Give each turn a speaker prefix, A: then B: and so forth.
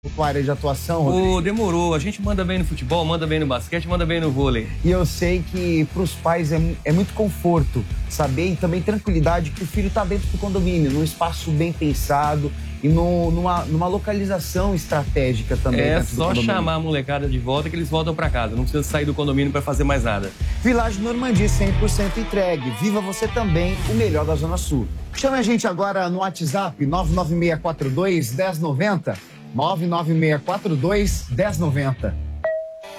A: tua área de atuação, Rodrigo.
B: Ô, demorou. A gente manda bem no futebol, manda bem no basquete, manda bem no vôlei.
A: E eu sei que para os pais é muito conforto saber e também tranquilidade que o filho está dentro do condomínio, num espaço bem pensado e numa localização estratégica também.
B: É
A: dentro do
B: só
A: condomínio.
B: chamar a molecada de volta que eles voltam pra casa. Não precisa sair do condomínio pra fazer mais nada.
A: Village Normandie 100% entregue. Viva você também, o melhor da Zona Sul. Chame a gente agora no WhatsApp 99642 1090. 99642 1090.